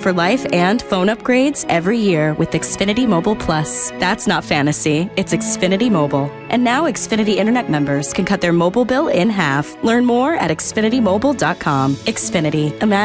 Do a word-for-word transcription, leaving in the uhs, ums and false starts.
for life and phone upgrades every year with Xfinity Mobile Plus. That's not fantasy, it's Xfinity Mobile. And now Xfinity Internet members can cut their mobile bill in half. Learn more at xfinity mobile dot com. Xfinity. Imagine